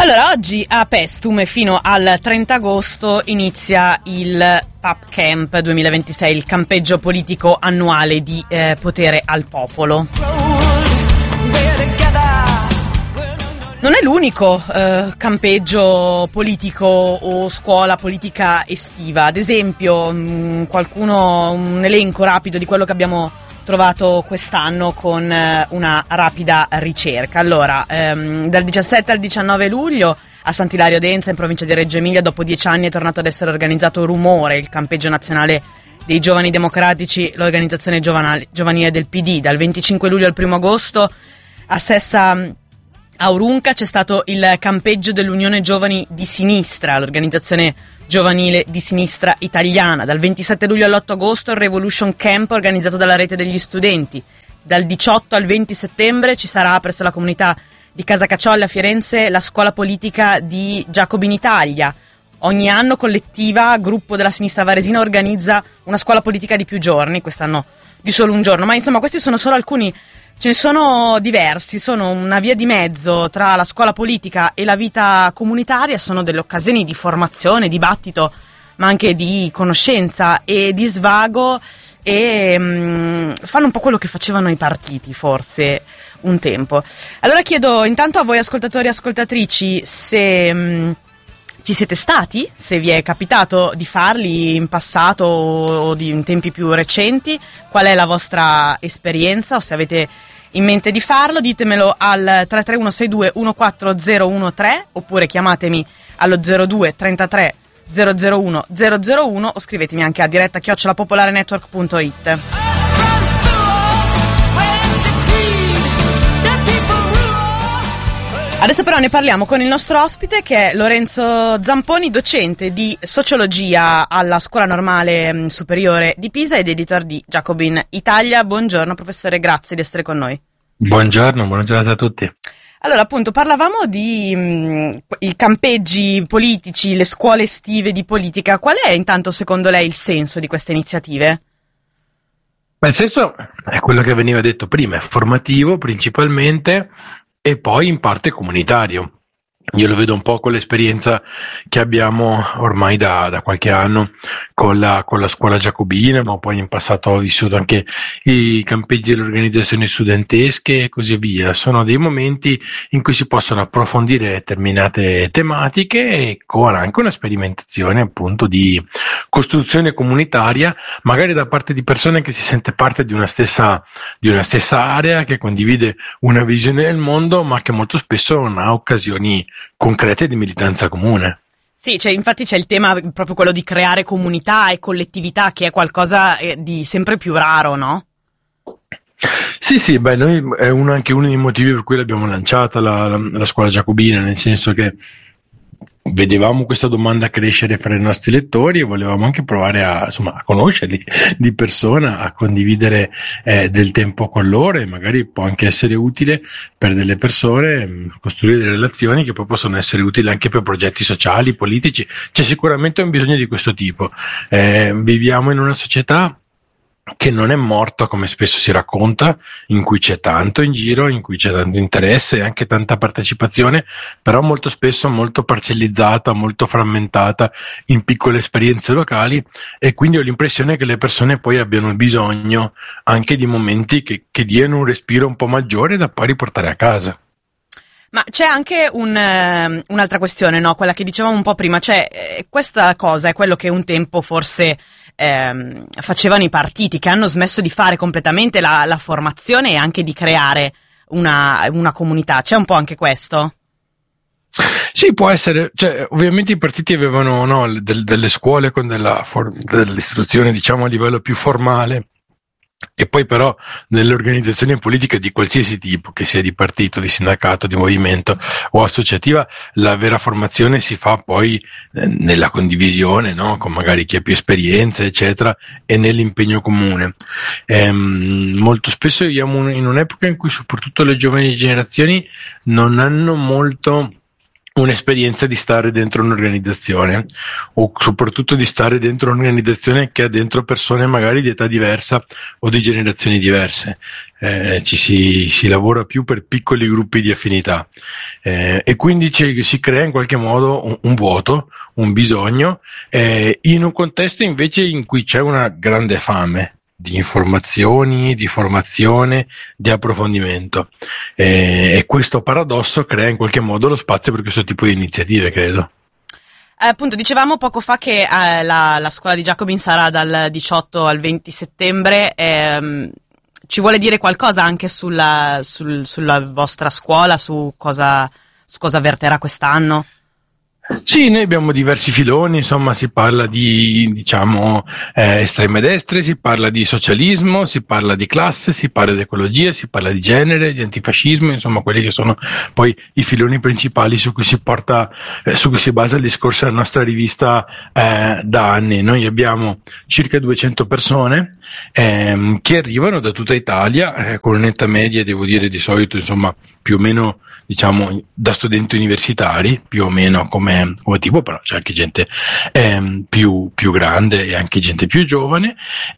Allora, oggi a Paestum e fino al 30 agosto inizia il PAP Camp 2026, il campeggio politico annuale di Potere al Popolo. Non è l'unico campeggio politico o scuola politica estiva. Ad esempio, un elenco rapido di quello che abbiamo trovato quest'anno con una rapida ricerca. Allora, dal 17 al 19 luglio a Sant'Ilario d'Enza, in provincia di Reggio Emilia, dopo 10 anni è tornato ad essere organizzato Rumore, il campeggio nazionale dei Giovani Democratici, l'organizzazione giovanile del PD. Dal 25 luglio al 1 agosto a Sessa Aurunca c'è stato il campeggio dell'Unione Giovani di Sinistra, l'organizzazione giovanile di sinistra italiana. Dal 27 luglio all'8 agosto il Revolution Camp organizzato dalla Rete degli Studenti. Dal 18 al 20 settembre ci sarà presso la comunità di Casa Cacciolle a Firenze la scuola politica di Jacobin Italia. Ogni anno Collettiva, gruppo della sinistra varesina, organizza una scuola politica di più giorni, quest'anno di solo un giorno, ma insomma questi sono solo alcuni. Ce ne sono diversi, sono una via di mezzo tra la scuola politica e la vita comunitaria, sono delle occasioni di formazione, dibattito, ma anche di conoscenza e di svago, e fanno un po' quello che facevano i partiti, forse, un tempo. Allora chiedo intanto a voi ascoltatori e ascoltatrici se ci siete stati, se vi è capitato di farli in passato o in tempi più recenti, qual è la vostra esperienza o se avete in mente di farlo, ditemelo al 331 62 14013 oppure chiamatemi allo 02 33 001 001 o scrivetemi anche a diretta@popolarenetwork.it. Adesso però ne parliamo con il nostro ospite, che è Lorenzo Zamponi, docente di sociologia alla Scuola Normale Superiore di Pisa ed editor di Jacobin Italia. Buongiorno professore, grazie di essere con noi. Buona giornata a tutti. Allora, appunto, parlavamo di i campeggi politici, le scuole estive di politica. Qual è intanto secondo lei il senso di queste iniziative? Il senso è quello che veniva detto prima, è formativo principalmente, e poi in parte comunitario. Io lo vedo un po' con l'esperienza che abbiamo ormai da qualche anno con la scuola giacobina, ma poi in passato ho vissuto anche i campeggi delle organizzazioni studentesche e così via. Sono dei momenti in cui si possono approfondire determinate tematiche e con anche una sperimentazione appunto di costruzione comunitaria, magari da parte di persone che si sente parte di una stessa area, che condivide una visione del mondo, ma che molto spesso non ha occasioni concrete di militanza comune. Sì, infatti c'è il tema proprio quello di creare comunità e collettività, che è qualcosa di sempre più raro, no? Sì, noi è anche uno dei motivi per cui l'abbiamo lanciata la scuola giacobina, nel senso che vedevamo questa domanda crescere fra i nostri lettori e volevamo anche provare a conoscerli di persona, a condividere del tempo con loro, e magari può anche essere utile per delle persone costruire delle relazioni che poi possono essere utili anche per progetti sociali, politici. C'è sicuramente un bisogno di questo tipo. Viviamo in una società che non è morta come spesso si racconta, in cui c'è tanto in giro, in cui c'è tanto interesse e anche tanta partecipazione, però molto spesso molto parcellizzata, molto frammentata in piccole esperienze locali, e quindi ho l'impressione che le persone poi abbiano bisogno anche di momenti che diano un respiro un po' maggiore da poi riportare a casa. Ma c'è anche un'altra questione, no? Quella che dicevamo un po' prima, questa cosa è quello che un tempo forse facevano i partiti, che hanno smesso di fare completamente la formazione e anche di creare una comunità. C'è un po' anche questo? Sì, può essere, ovviamente i partiti avevano delle scuole con dell'istruzione, diciamo, a livello più formale, e poi però nelle organizzazioni politiche di qualsiasi tipo, che sia di partito, di sindacato, di movimento o associativa, la vera formazione si fa poi nella condivisione, no? Con magari chi ha più esperienza, eccetera, e nell'impegno comune. Molto spesso viviamo in un'epoca in cui soprattutto le giovani generazioni non hanno molto un'esperienza di stare dentro un'organizzazione, o soprattutto di stare dentro un'organizzazione che ha dentro persone magari di età diversa o di generazioni diverse. Si lavora più per piccoli gruppi di affinità, e quindi si crea in qualche modo un vuoto, un bisogno, in un contesto invece in cui c'è una grande fame di informazioni, di formazione, di approfondimento, e questo paradosso crea in qualche modo lo spazio per questo tipo di iniziative, credo. Appunto, dicevamo poco fa che la scuola di Jacobin sarà dal 18 al 20 settembre. Ci vuole dire qualcosa anche sulla vostra scuola, su cosa verterà quest'anno? Sì, noi abbiamo diversi filoni, insomma, si parla di, diciamo, estreme destre, si parla di socialismo, si parla di classe, si parla di ecologia, si parla di genere, di antifascismo, insomma, quelli che sono poi i filoni principali su cui si basa il discorso della nostra rivista da anni. Noi abbiamo circa 200 persone che arrivano da tutta Italia, con un'età media, devo dire, di solito, insomma, più o meno, diciamo, da studenti universitari, più o meno come tipo, però c'è anche gente più grande e anche gente più giovane,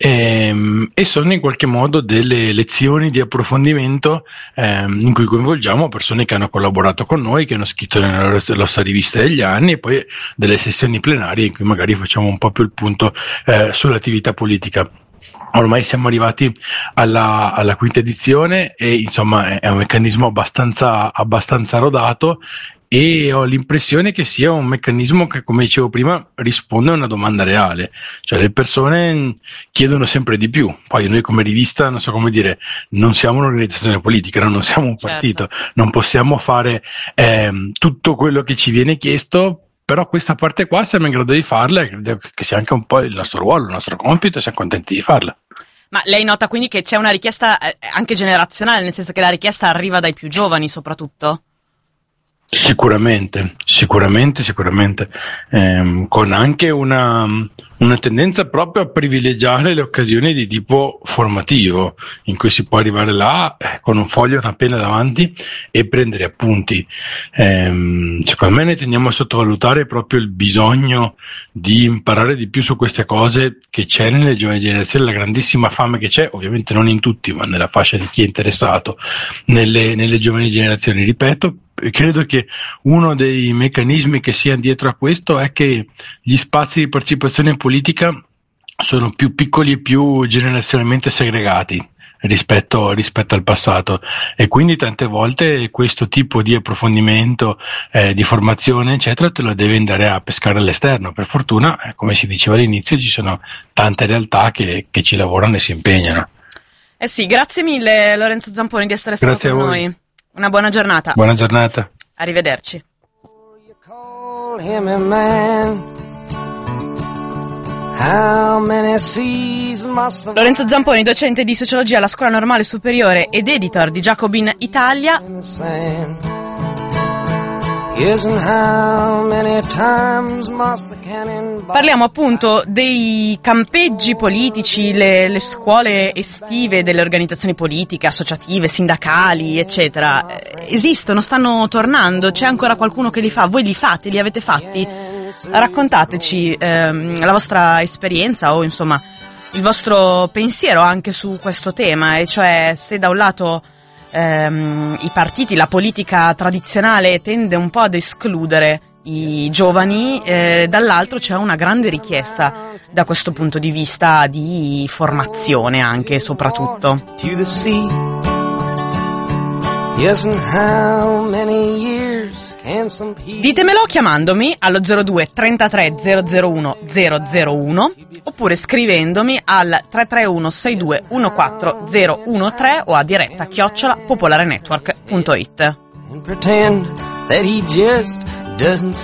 e sono in qualche modo delle lezioni di approfondimento in cui coinvolgiamo persone che hanno collaborato con noi, che hanno scritto nella nostra rivista degli anni, e poi delle sessioni plenarie in cui magari facciamo un po' più il punto sull'attività politica. Ormai siamo arrivati alla quinta edizione, e insomma è un meccanismo abbastanza rodato, e ho l'impressione che sia un meccanismo che, come dicevo prima, risponde a una domanda reale, cioè le persone chiedono sempre di più. Poi noi come rivista, non so come dire, non siamo un'organizzazione politica, non siamo un partito, certo. Non possiamo fare tutto quello che ci viene chiesto, però questa parte qua siamo in grado di farla, e credo che sia anche un po' il nostro ruolo, il nostro compito, e siamo contenti di farla. Ma lei nota quindi che c'è una richiesta anche generazionale, nel senso che la richiesta arriva dai più giovani soprattutto? Sicuramente, con anche una tendenza proprio a privilegiare le occasioni di tipo formativo, in cui si può arrivare là con un foglio e una penna davanti e prendere appunti. Secondo me noi tendiamo a sottovalutare proprio il bisogno di imparare di più su queste cose che c'è nelle giovani generazioni, la grandissima fame che c'è, ovviamente non in tutti, ma nella fascia di chi è interessato, nelle giovani generazioni, ripeto. Credo che uno dei meccanismi che sia dietro a questo è che gli spazi di partecipazione politica sono più piccoli e più generazionalmente segregati rispetto al passato, e quindi tante volte questo tipo di approfondimento, di formazione eccetera, te lo devi andare a pescare all'esterno. Per fortuna, come si diceva all'inizio, ci sono tante realtà che ci lavorano e si impegnano. Sì, grazie mille Lorenzo Zamponi di essere stato con noi. Una buona giornata. Buona giornata. Arrivederci. Lorenzo Zamponi, docente di sociologia alla Scuola Normale Superiore ed editor di Jacobin Italia. Parliamo appunto dei campeggi politici, le scuole estive delle organizzazioni politiche, associative, sindacali, eccetera. Esistono, stanno tornando, c'è ancora qualcuno che li fa? Voi li fate, li avete fatti? Raccontateci la vostra esperienza, o insomma il vostro pensiero anche su questo tema, e cioè se da un lato i partiti, la politica tradizionale tende un po' ad escludere i giovani, dall'altro c'è una grande richiesta da questo punto di vista di formazione anche e soprattutto. Ditemelo chiamandomi allo 02 33 001 001 oppure scrivendomi al 331 62 14 013 o a diretta @popolarenetwork.it.